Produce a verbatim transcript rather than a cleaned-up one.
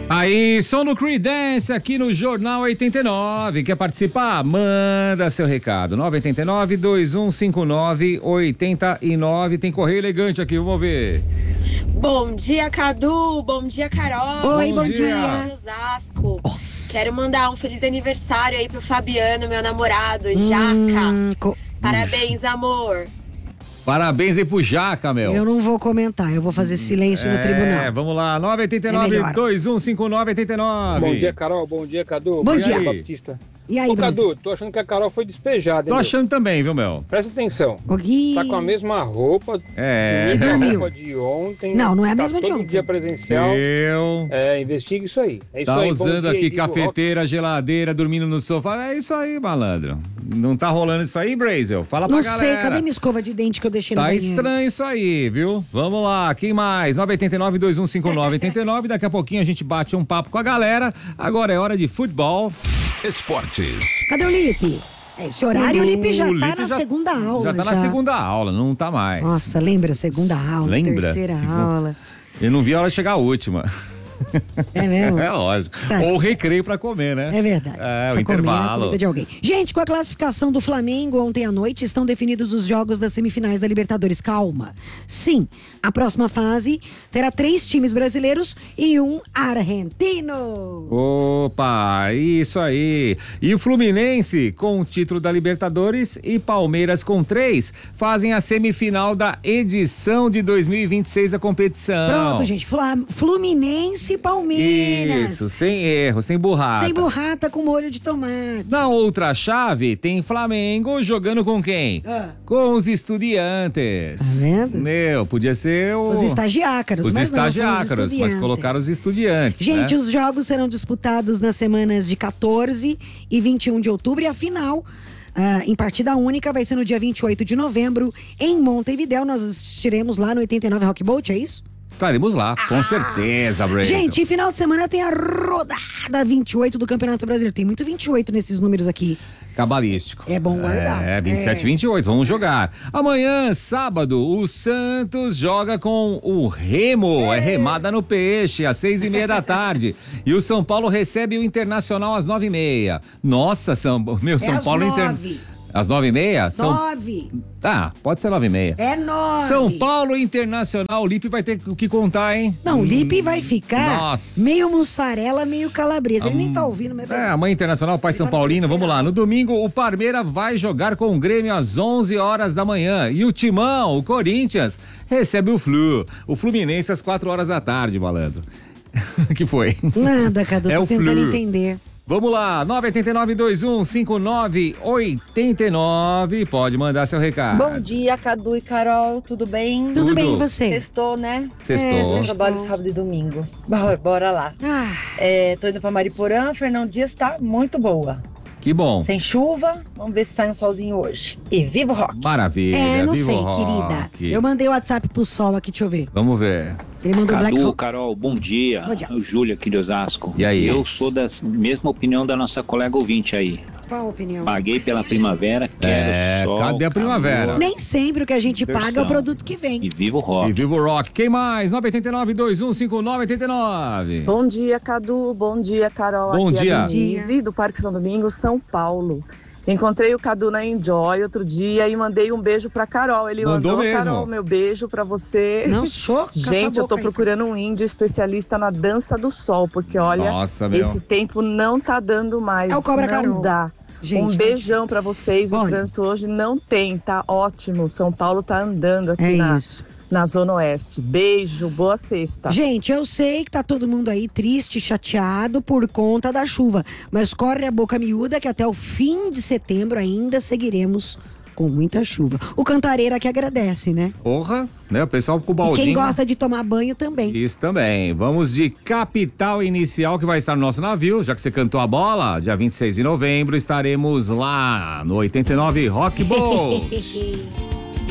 Aí, som do Creedence aqui no Jornal oitenta e nove. Quer participar? Manda seu recado. nove oito nove, dois um cinco nove, oito nove. Tem correio elegante aqui, vamos ver. Bom dia, Cadu. Bom dia, Carol. Oi, bom, bom dia. dia. Osasco. Quero mandar um feliz aniversário aí pro Fabiano, meu namorado, Jaca. Hum, co... Parabéns, amor. Parabéns aí pro Jaca, meu. Eu não vou comentar, eu vou fazer silêncio é, no tribunal. É, vamos lá, nove oito nove, dois um cinco nove, oito nove. Bom dia, Carol, bom dia, Cadu. Bom dia, Baptista. E aí, Ô, Brasil? Cadu, tô achando que a Carol foi despejada, hein, Tô meu? achando também, viu, meu? Presta atenção. Gui. Tá com a mesma roupa. É. Que dormiu. roupa de ontem. Não, não é a tá mesma de todo ontem. dia presencial. Eu. É, investiga isso aí. É isso Tá aí. usando dia, aqui Vivo cafeteira, Rock. geladeira, dormindo no sofá. É isso aí, malandro. Não tá rolando isso aí, Brazel? Fala pra Não galera. sei, cadê minha escova de dente que eu deixei no Tá banheiro? estranho isso aí, viu? Vamos lá, quem mais? nove oito nove, dois um cinco nove, oito nove. Daqui a pouquinho a gente bate um papo com a galera. Agora é hora de futebol. Esportes. Cadê o Lipe? Esse horário o Lipe já O tá Lipe na já- segunda aula. Já tá na segunda aula, não tá mais. Nossa, lembra? Segunda aula, Lembra? terceira Segun- aula. Eu não vi a hora de chegar a última. É mesmo? É lógico. Tá Ou certo. recreio pra comer, né? É verdade. É, o Pra comer a intervalo. comida de alguém. Gente, com a classificação do Flamengo ontem à noite, estão definidos os jogos das semifinais da Libertadores. Calma. Sim, a próxima fase terá três times brasileiros e um argentino. Opa, isso aí. E o Fluminense, com o título da Libertadores, e Palmeiras com três, fazem a semifinal da edição de dois mil e vinte e seis da competição. Pronto, gente. Fla- Fluminense e Palmeiras. Isso, sem erro, sem burrada. Sem burrata com molho de tomate. Na outra chave, tem Flamengo jogando com quem? Ah. Com os Estudiantes. Tá vendo? Meu, podia ser o... Os estagiácaros, Os mas não, são os estagiácaros, mas estudiantes. colocaram os Estudiantes. Gente, né? os jogos serão disputados nas semanas de quatorze e vinte e um de outubro e a final, ah, em partida única, vai ser no dia vinte e oito de novembro em Montevidéu. Nós assistiremos lá no oitenta e nove Rock Boat, é isso? Estaremos lá, com certeza, Brandon. Gente, e final de semana tem a rodada vinte e oito do Campeonato Brasileiro. Tem muito vinte e oito nesses números aqui. Cabalístico. É bom guardar. É, vinte e sete, É. vinte e oito, vamos jogar. Amanhã, sábado, o Santos joga com o Remo, é, remada no peixe, às seis e meia da tarde. E o São Paulo recebe o Internacional às nove e meia. Nossa, São, meu, São às Paulo... Inter- nove. Às nove e meia? São... Nove. Ah, pode ser nove e meia. É nove. São Paulo Internacional, o Lipe vai ter o que contar, hein? Não, o Lipe vai ficar Nossa. meio mussarela, meio calabresa. Ele Hum. nem tá ouvindo, mas... É, a mãe internacional, pai Ele São tá no Paulino, terceiro vamos lá. ano. No domingo, o Parmeira vai jogar com o Grêmio às onze horas da manhã. E o Timão, o Corinthians, recebe o Flu. O Fluminense às quatro horas da tarde, malandro. Que foi? Nada, Cadu, É tô o tentando Flu. entender. Vamos lá, nove oito nove, dois um cinco nove, oito nove. Pode mandar seu recado. Bom dia, Cadu e Carol, tudo bem? Tudo, Tudo. bem, e você? Sextou, né? Sextou. É, Eu sextou. trabalho sábado e domingo. Bora, bora lá. Ah, É, tô indo pra Mariporã, Fernão Dias tá muito boa. Que bom. Sem chuva, vamos ver se sai um solzinho hoje. E viva o rock! Maravilha. é, não viva sei, o rock. querida. Eu mandei o WhatsApp pro Sol aqui, deixa eu ver. Vamos ver. Ele mandou Black Cadu, Hawk. Carol, bom dia. Bom dia. É o Júlio aqui de Osasco. E aí? Eu sou da mesma opinião da nossa colega ouvinte aí. Qual a opinião? Paguei pela primavera, quero É, sol, cadê a primavera? calor Nem sempre o que a gente paga é o Diversão. produto que vem. e viva o rock. E viva o rock. Quem mais? nove oito nove, dois um cinco nove, oito nove. Bom dia, Cadu. Bom dia, Carol. Bom Aqui dia. é a Denise, do Parque São Domingos, São Paulo. Encontrei o Cadu na Enjoy outro dia e mandei um beijo pra Carol. Ele Mandou mandou, mesmo. Carol, meu beijo pra você. Não, show. Gente, eu tô procurando um índio especialista na dança do sol, porque olha, Nossa, meu. esse tempo não tá dando mais. É o Cobra não Carol. dá. Gente, um tá beijão difícil. pra vocês. Bom, o trânsito hoje não tem, tá ótimo. São Paulo tá andando aqui É na, isso. na Zona Oeste. Beijo, boa sexta. Gente, eu sei que tá todo mundo aí triste, chateado por conta da chuva, mas corre a boca miúda que até o fim de setembro ainda seguiremos com muita chuva. O Cantareira que agradece, né? Porra, né? O pessoal com o E baldinho. quem gosta de tomar banho também. Isso também. Vamos de Capital Inicial, que vai estar no nosso navio. Já que você cantou a bola, dia vinte e seis de novembro estaremos lá no oitenta e nove Rock Boat.